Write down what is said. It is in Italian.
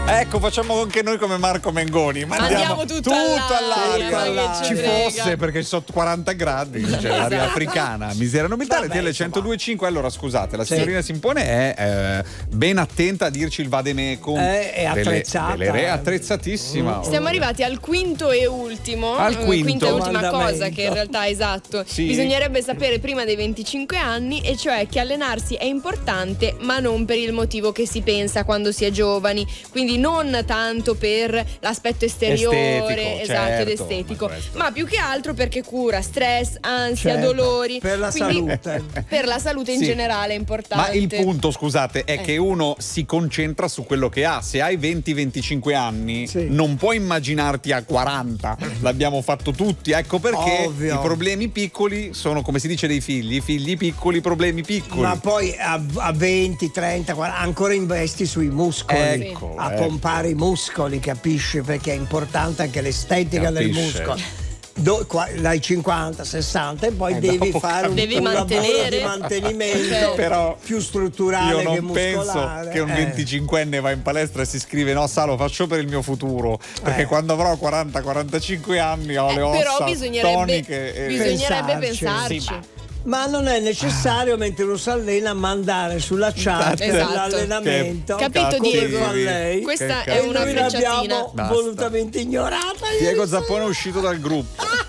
Ecco, facciamo anche noi come Marco Mengoni. Mandiamo tutto all'aria. Ci fosse, perché sotto 40 gradi c'è l'aria africana. Miseria. Nobiltà, RTL 102.5. Allora, scusate, la signorina Simpone è ben attenta a dirci il vademecum. È attrezzata. È attrezzatissima. Siamo arrivati al quinto e ultimo. Quinta e ultima cosa che in realtà è esatto. Sì. Bisognerebbe sapere prima dei 25 anni, e cioè che allenarsi è importante, ma non per il motivo che si pensa quando si è giovani. Quindi non tanto per l'aspetto esteriore, esatto, ed estetico, ma più che altro perché cura stress, ansia, dolori. Per la salute. Per la salute in generale è importante. Ma il punto, scusate, è che uno si concentra su quello che ha. Se hai 20-25 anni, non puoi immaginarti a 40. L'abbiamo fatto tutti. Ecco perché i problemi piccoli sono, come si dice dei figli piccoli, problemi piccoli. Ma poi a 20, 30, 40 ancora investi sui muscoli, a pompare i muscoli, capisci? Perché è importante anche l'estetica del muscolo. Dai 50, 60 e poi devi fare un lavoro di mantenimento però più strutturale che muscolare. Io non penso che un 25enne va in palestra e si scrive: no, lo faccio per il mio futuro, perché quando avrò 40-45 anni ho le ossa toniche. Bisognerebbe pensarci. Ma non è necessario mentre uno si allena mandare sulla chat dell'allenamento. Capito, Diego? Fa lei. Questa è una noi frecciatina. l'abbiamo volutamente ignorata. Diego Zappone è uscito dal gruppo.